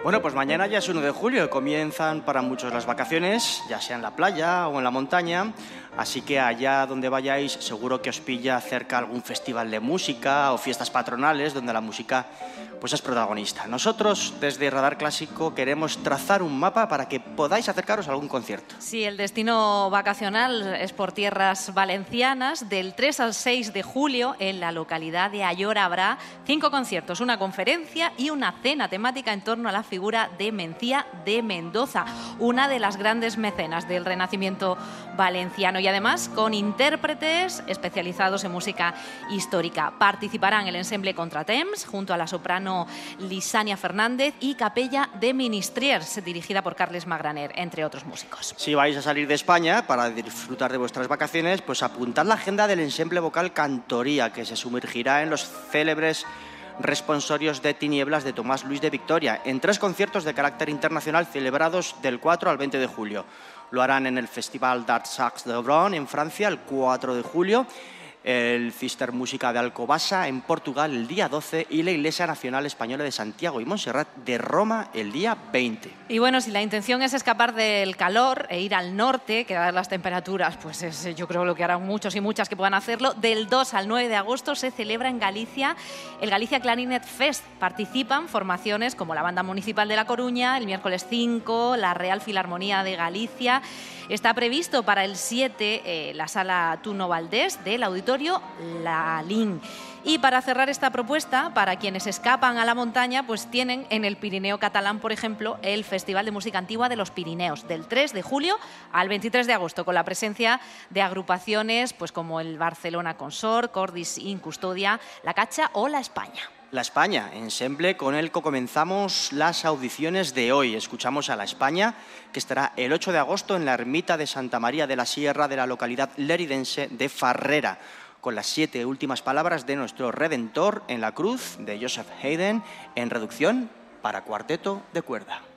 Bueno, pues mañana ya es 1 de julio, comienzan para muchos las vacaciones, ya sea en la playa o en la montaña, así que allá donde vayáis seguro que os pilla cerca algún festival de música o fiestas patronales donde la música pues es protagonista. Nosotros desde Radar Clásico queremos trazar un mapa para que podáis acercaros a algún concierto. Sí, el destino vacacional es por tierras valencianas. Del 3 al 6 de julio en la localidad de Ayora habrá 5 conciertos, una conferencia y una cena temática en torno a la figura de Mencía de Mendoza, una de las grandes mecenas del Renacimiento valenciano, y además con intérpretes especializados en música histórica. Participarán el ensemble Contratemps junto a la soprano Lisania Fernández y Capella de Ministriers, dirigida por Carles Magraner, entre otros músicos. Si vais a salir de España para disfrutar de vuestras vacaciones, pues apuntad la agenda del ensemble vocal Cantoría, que se sumergirá en los célebres responsorios de Tinieblas de Tomás Luis de Victoria, en 3 conciertos de carácter internacional celebrados del 4 al 20 de julio. Lo harán en el Festival d'Art Sax de Bron, en Francia, el 4 de julio, el Cister Música de Alcobaça, en Portugal, el día 12, y la Iglesia Nacional Española de Santiago y Montserrat de Roma, el día 20. Y bueno, si la intención es escapar del calor e ir al norte, que dadas las temperaturas, pues es yo creo lo que harán muchos y muchas que puedan hacerlo, del 2 al 9 de agosto se celebra en Galicia el Galicia Clarinet Fest. Participan formaciones como la Banda Municipal de La Coruña, el miércoles 5, la Real Filarmonía de Galicia. Está previsto para el 7 la Sala Tuno Valdés del Auditorio Lalín. Y para cerrar esta propuesta, para quienes escapan a la montaña, pues tienen en el Pirineo catalán, por ejemplo, el Festival de Música Antigua de los Pirineos, del 3 de julio al 23 de agosto, con la presencia de agrupaciones pues como el Barcelona Consort, Cordis in Custodia, La Cacha o La España. La España, ensemble con el que comenzamos las audiciones de hoy. Escuchamos a La España, que estará el 8 de agosto en la ermita de Santa María de la Sierra de la localidad leridense de Farrera, con las 7 últimas palabras de nuestro Redentor en la cruz de Joseph Haydn, en reducción para cuarteto de cuerda.